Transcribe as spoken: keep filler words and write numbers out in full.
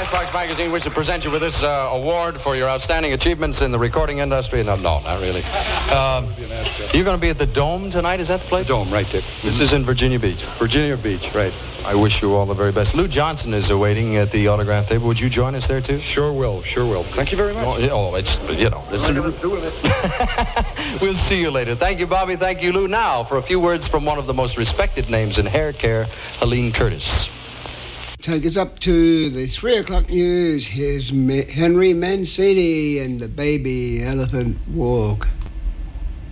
Parks Magazine wishes to present you with this uh, award for your outstanding achievements in the recording industry. No, no, not really. Um, you're going to be at the Dome tonight? Is that the place? The Dome, right, Dick. This is in Virginia Beach. Virginia Beach, right. I wish you all the very best. Lou Johnson is awaiting at the autograph table. Would you join us there, too? Sure will, sure will. Thank you very much. Oh, oh it's, you know. It's doing it. We'll see you later. Thank you, Bobby. Thank you, Lou. Now, for a few words from one of the most respected names in hair care, Helene Curtis. Take us up to the three o'clock news. Here's Henry Mancini and the Baby Elephant Walk.